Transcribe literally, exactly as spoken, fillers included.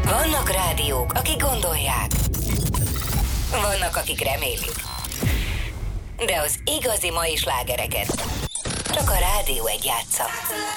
Vannak rádiók, akik gondolják. Vannak, akik remélik. De az igazi mai slágereket csak a Rádió egy játsza.